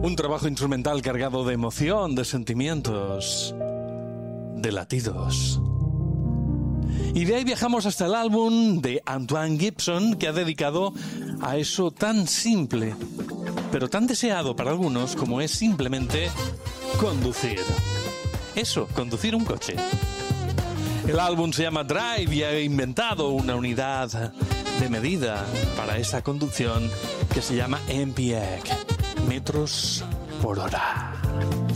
Un trabajo instrumental cargado de emoción, de sentimientos, de latidos. Y de ahí viajamos hasta el álbum de Antoine Gibson, que ha dedicado a eso tan simple, pero tan deseado para algunos como es simplemente conducir. Eso, conducir un coche. El álbum se llama Drive y ha inventado una unidad de medida para esa conducción que se llama MPH, metros por hora.